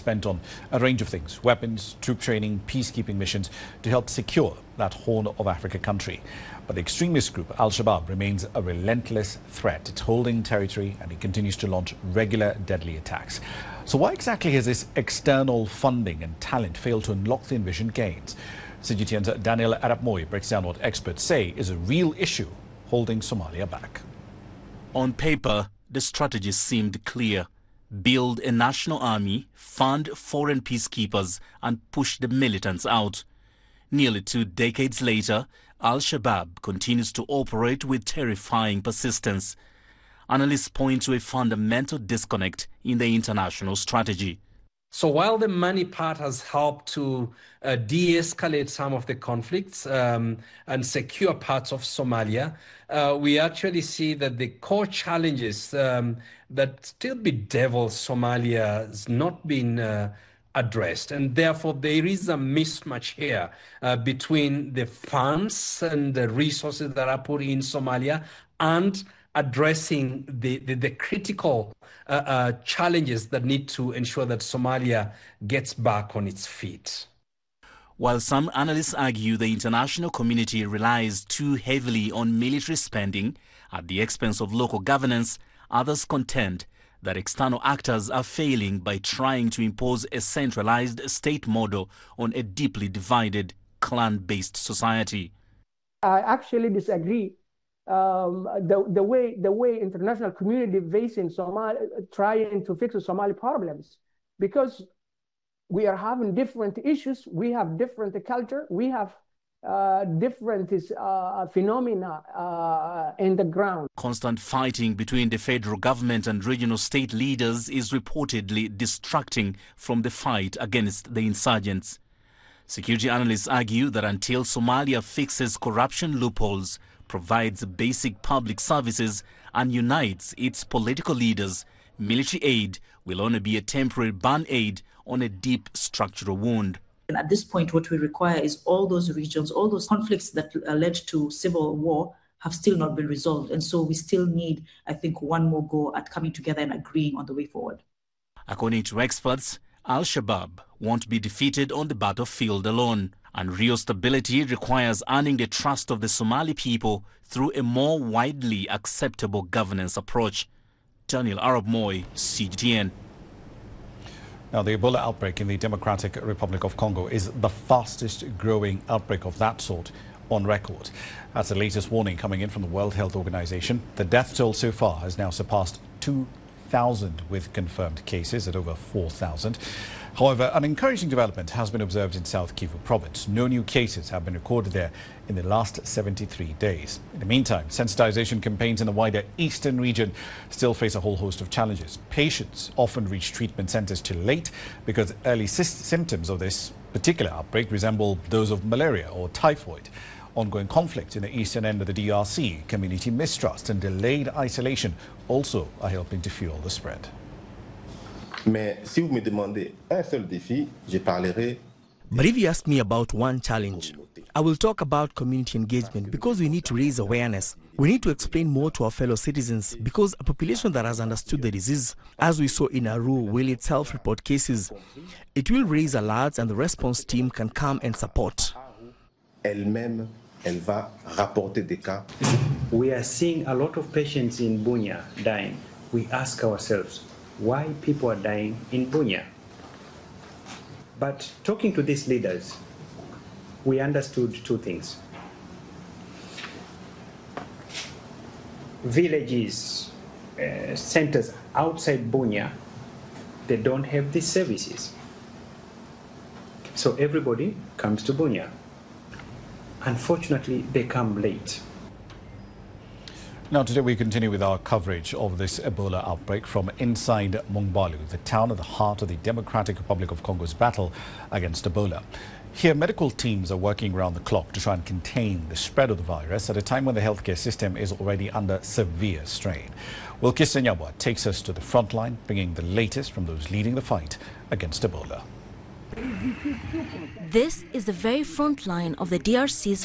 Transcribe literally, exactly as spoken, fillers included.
spent on a range of things: weapons, troop training, peacekeeping missions to help secure that Horn of Africa country. But the extremist group Al-Shabaab remains a relentless threat. It's holding territory and it continues to launch regular deadly attacks. So why exactly has this external funding and talent failed to unlock the envisioned gains? C G T N's Daniel Arap Moi breaks down what experts say is a real issue holding Somalia back. On paper, the strategy seemed clear. Build a national army, fund foreign peacekeepers and push the militants out. Nearly two decades later, Al-Shabaab continues to operate with terrifying persistence. Analysts point to a fundamental disconnect in the international strategy. So while the money part has helped to uh, de-escalate some of the conflicts um, and secure parts of Somalia, uh, we actually see that the core challenges um, that still bedevil Somalia has not been uh, addressed. And therefore, there is a mismatch here uh, between the funds and the resources that are put in Somalia and addressing the, the, the critical uh, uh, challenges that need to ensure that Somalia gets back on its feet. While some analysts argue the international community relies too heavily on military spending at the expense of local governance, others contend that external actors are failing by trying to impose a centralized state model on a deeply divided, clan-based society. I actually disagree. Um, the, the way the way international community facing Somalia, trying to fix the Somali problems, because we are having different issues, we have different culture, we have uh, different uh, phenomena uh, in the ground. Constant fighting between the federal government and regional state leaders is reportedly distracting from the fight against the insurgents. Security analysts argue that until Somalia fixes corruption loopholes, provides basic public services and unites its political leaders, military aid will only be a temporary band-aid on a deep structural wound. And at this point, what we require is all those regions, all those conflicts that led to civil war have still not been resolved. And so we still need, I think, one more go at coming together and agreeing on the way forward. According to experts, Al-Shabaab won't be defeated on the battlefield alone. And real stability requires earning the trust of the Somali people through a more widely acceptable governance approach. Daniel Arap Moi, C G T N. Now, the Ebola outbreak in the Democratic Republic of Congo is the fastest growing outbreak of that sort on record. That's the latest warning coming in from the World Health Organization. The death toll so far has now surpassed two thousand, with confirmed cases at over four thousand. However, an encouraging development has been observed in South Kivu province. No new cases have been recorded there in the last seventy-three days. In the meantime, sensitization campaigns in the wider eastern region still face a whole host of challenges. Patients often reach treatment centers too late because early symptoms of this particular outbreak resemble those of malaria or typhoid. Ongoing conflict in the eastern end of the D R C, community mistrust and delayed isolation also are helping to fuel the spread. Mais si vous me demandez un seul défi, je parlerai. But if you ask me about one challenge, I will talk about community engagement, because we need to raise awareness. We need to explain more to our fellow citizens, because a population that has understood the disease, as we saw in Aru, will itself report cases. It will raise alerts and the response team can come and support. Elle-même, elle va rapporter des cas. We are seeing a lot of patients in Bunia dying. We ask ourselves, why people are dying in Bunia? But talking to these leaders, we understood two things. Villages, uh, centers outside Bunia, they don't have these services. So everybody comes to Bunia. Unfortunately, they come late. Now, today we continue with our coverage of this Ebola outbreak from inside Mongbalu, the town at the heart of the Democratic Republic of Congo's battle against Ebola. Here, medical teams are working around the clock to try and contain the spread of the virus at a time when the healthcare system is already under severe strain. Wilkis Nyabwa takes us to the front line, bringing the latest from those leading the fight against Ebola. This is the very front line of the D R C's